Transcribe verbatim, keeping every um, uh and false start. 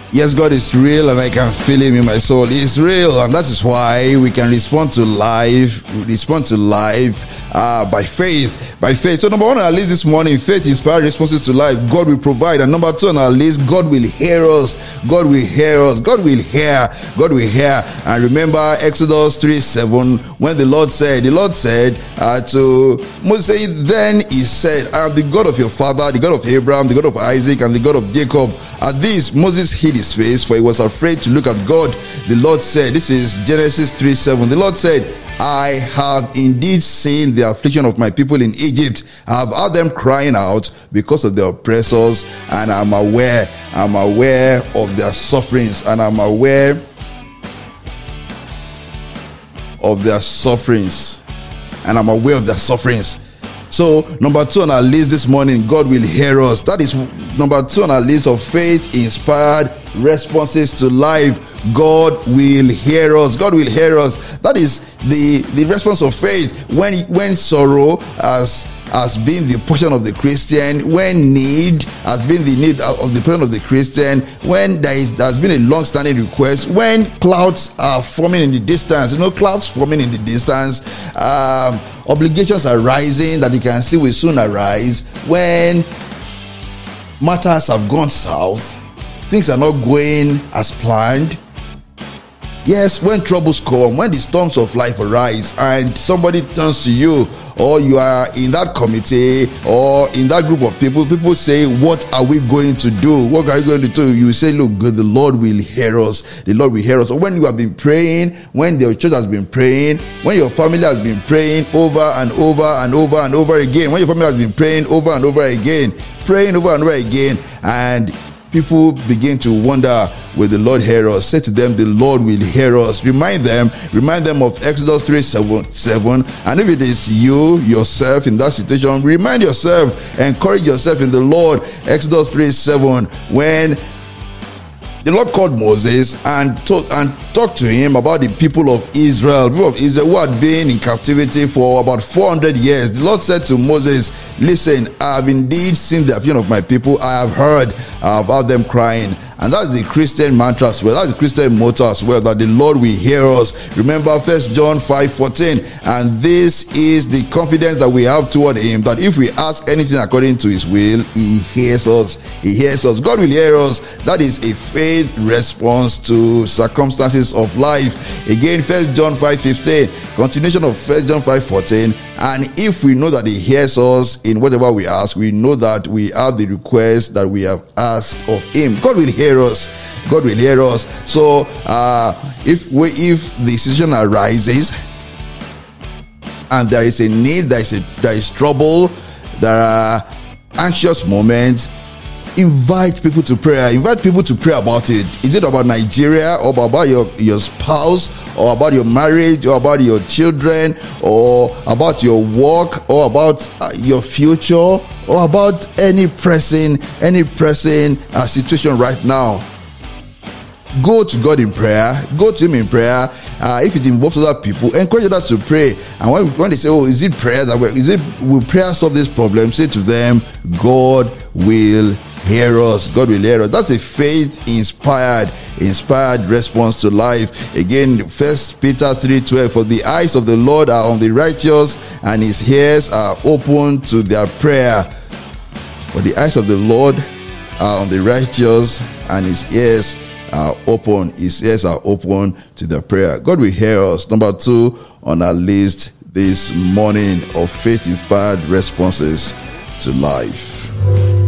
Yes, God is real and I can feel him in my soul. He is real, and that is why we can respond to life, respond to life uh, by faith, by faith. So number one on our list this morning, faith inspired responses to life. God will provide. And number two on our list, God will hear us. God will hear us. God will hear. God will hear. And remember Exodus three seven, when the Lord said, the Lord said uh, to Moses, then he said, I am the God of your father, the God of Abraham, the God of Isaac, and the God of Jacob. At this, Moses hid his face, for he was afraid to look at God. The Lord said, this is Genesis three seven. The Lord said, I have indeed seen the affliction of my people in Egypt. I have heard them crying out because of their oppressors, and I'm aware, I'm aware of their sufferings, and I'm aware of their sufferings, and I'm aware of their sufferings. So, number two on our list this morning, God will hear us. That is number two on our list of faith-inspired responses to life. God will hear us. God will hear us. That is the, the response of faith. When, when sorrow has, has been the portion of the Christian, when need has been the need of the portion of the Christian, when there is, there has been a long-standing request, when clouds are forming in the distance, you know, clouds forming in the distance, um, obligations are rising that you can see will soon arise, when matters have gone south, things are not going as planned. Yes, when troubles come, when the storms of life arise and somebody turns to you, or you are in that committee or in that group of people, people say, what are we going to do? What are you going to do? You say, look, good, the Lord will hear us. The Lord will hear us. Or when you have been praying, when your church has been praying, when your family has been praying over and over and over and over again, when your family has been praying over and over again, praying over and over again, and people begin to wonder, will the Lord hear us? Say to them, the Lord will hear us. Remind them, remind them of Exodus three seven. And if it is you, yourself, in that situation, remind yourself, encourage yourself in the Lord. Exodus three seven, when the Lord called Moses and told and talked to him about the people of Israel, people of Israel who had been in captivity for about four hundred years. The Lord said to Moses, listen, I have indeed seen the affliction of my people. I have heard about them crying. And that's the Christian mantra as well. That's the Christian motto as well, that the Lord will hear us. Remember First John five fourteen. And this is the confidence that we have toward him, that if we ask anything according to his will, he hears us. He hears us. God will hear us. That is a faith response to circumstances of life. Again, First John five fifteen. Continuation of First John five fourteen. And if we know that he hears us in whatever we ask, we know that we have the request that we have asked of him. God will hear us. God will hear us. So uh, if we, if the situation arises and there is a need, there is a, there is trouble, there are anxious moments, invite people to prayer. Invite people to pray about it. Is it about Nigeria, or about your, your spouse, or about your marriage, or about your children, or about your work, or about uh, your future, or about any pressing, any pressing uh, situation right now? Go to God in prayer. Go to him in prayer. Uh, if it involves other people, encourage others to pray. And when, when they say, oh, is it prayer that will, is it, will prayer solve this problem? Say to them, God will hear us. God will hear us. That's a faith-inspired, inspired response to life. Again, First Peter three twelve. For the eyes of the Lord are on the righteous, and his ears are open to their prayer. For the eyes of the Lord are on the righteous, and his ears are open. His ears are open to their prayer. God will hear us. Number two on our list this morning of faith-inspired responses to life.